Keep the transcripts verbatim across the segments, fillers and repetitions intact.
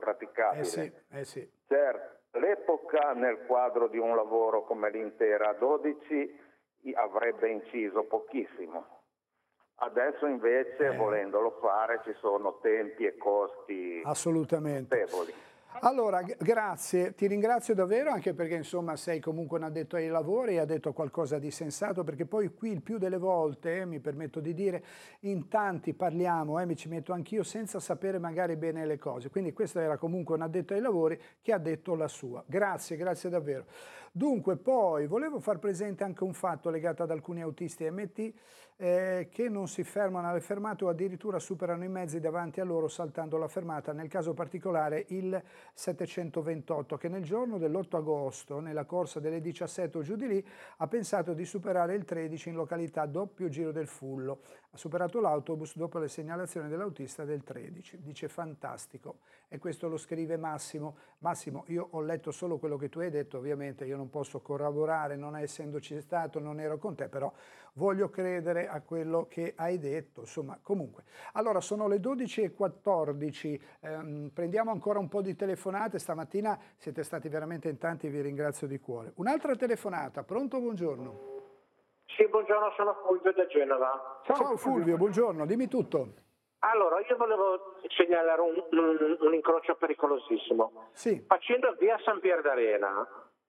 impraticabile. Eh sì, eh sì. Certo, l'epoca nel quadro di un lavoro come l'Intera dodici avrebbe inciso pochissimo. Adesso invece, Eh. volendolo fare, ci sono tempi e costi Assolutamente. notevoli. Allora, grazie, ti ringrazio davvero, anche perché insomma sei comunque un addetto ai lavori e ha detto qualcosa di sensato, perché poi qui il più delle volte, eh, mi permetto di dire, in tanti parliamo, eh, mi ci metto anch'io senza sapere magari bene le cose, quindi questo era comunque un addetto ai lavori che ha detto la sua. Grazie, grazie davvero. Dunque, poi volevo far presente anche un fatto legato ad alcuni autisti M T eh, che non si fermano alle fermate o addirittura superano i mezzi davanti a loro saltando la fermata, nel caso particolare il settecentoventotto che nel giorno dell'otto agosto, nella corsa delle diciassette o giù di lì, ha pensato di superare il tredici in località doppio giro del Fullo. Ha superato l'autobus dopo le segnalazioni dell'autista del tredici. Dice fantastico. E questo lo scrive Massimo. Massimo, io ho letto solo quello che tu hai detto, ovviamente io non posso corroborare, non essendoci stato, non ero con te, però voglio credere a quello che hai detto, insomma, comunque. Allora, sono le dodici e quattordici, ehm, prendiamo ancora un po' di telefonate, stamattina siete stati veramente in tanti, vi ringrazio di cuore. Un'altra telefonata, pronto, buongiorno. Sì, buongiorno, sono Fulvio da Genova. Ciao, Ciao Fulvio, buongiorno, dimmi tutto. Allora, io volevo segnalare un, un, un incrocio pericolosissimo. Sì. Facendo via San Pier d'Arena,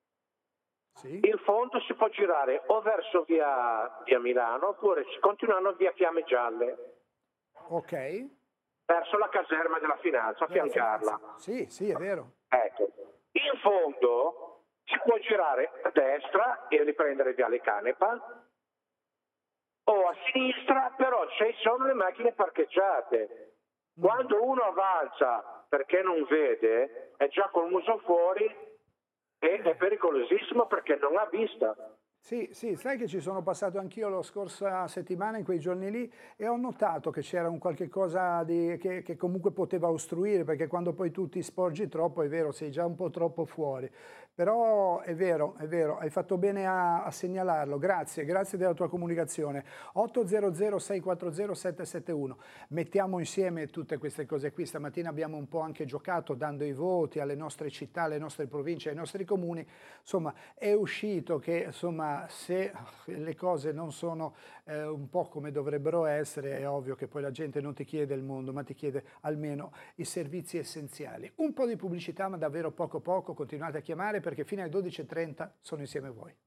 sì. in fondo si può girare o verso via, via Milano oppure continuando via Fiamme Gialle. Ok. Verso la caserma della Finanza, a fiancarla. Sì, sì, è vero. Ecco, in fondo si può girare a destra e riprendere Viale Canepa, o a sinistra, però ci sono le macchine parcheggiate. Quando uno avanza perché non vede, è già col muso fuori e è pericolosissimo perché non ha vista. Sì, sì, sai che ci sono passato anch'io la scorsa settimana in quei giorni lì e ho notato che c'era un qualche cosa di, che, che comunque poteva ostruire, perché quando poi tu ti sporgi troppo, è vero, sei già un po' troppo fuori. Però è vero, è vero, hai fatto bene a, a segnalarlo, grazie, grazie della tua comunicazione. otto zero zero sei quattro zero sette sette uno, mettiamo insieme tutte queste cose qui, stamattina abbiamo un po' anche giocato dando i voti alle nostre città, alle nostre province, ai nostri comuni, insomma è uscito che insomma se le cose non sono eh, un po' come dovrebbero essere, è ovvio che poi la gente non ti chiede il mondo, ma ti chiede almeno i servizi essenziali. Un po' di pubblicità, ma davvero poco poco, continuate a chiamare perché fino alle dodici e trenta sono insieme a voi.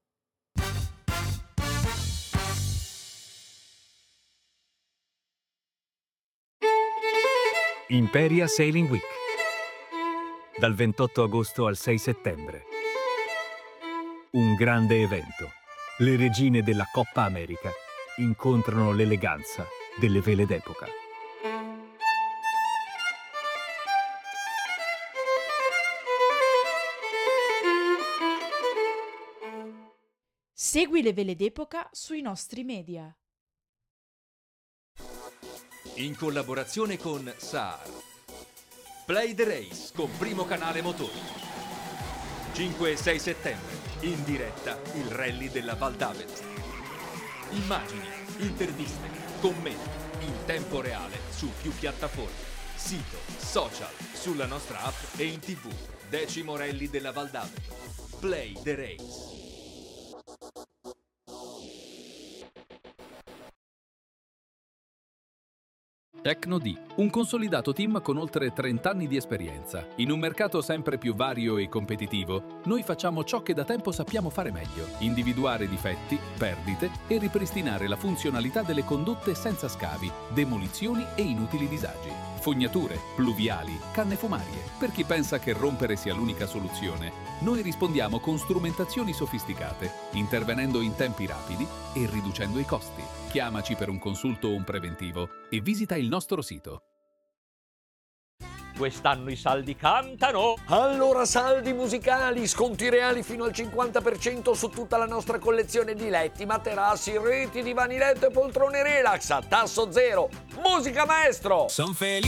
Imperia Sailing Week, dal ventotto agosto al sei settembre. Un grande evento. Le regine della Coppa America incontrano l'eleganza delle vele d'epoca. Segui le vele d'epoca sui nostri media. In collaborazione con Saar. Play the Race con Primo Canale Motori. cinque e sei settembre, in diretta il rally della Val d'Avet. Immagini, interviste, commenti, in tempo reale su più piattaforme, sito, social, sulla nostra app e in tv. Decimo rally della Val d'Avet. Play the Race. Tecnodi, un consolidato team con oltre trenta anni di esperienza. In un mercato sempre più vario e competitivo, noi facciamo ciò che da tempo sappiamo fare meglio: individuare difetti, perdite e ripristinare la funzionalità delle condotte senza scavi, demolizioni e inutili disagi. Fognature, pluviali, canne fumarie. Per chi pensa che rompere sia l'unica soluzione, noi rispondiamo con strumentazioni sofisticate, intervenendo in tempi rapidi e riducendo i costi. Chiamaci per un consulto o un preventivo e visita il nostro sito. Quest'anno i saldi cantano! Allora saldi musicali, sconti reali fino al cinquanta per cento su tutta la nostra collezione di letti, materassi, reti, divani letto e poltrone relax a tasso zero. Musica maestro! Son felice.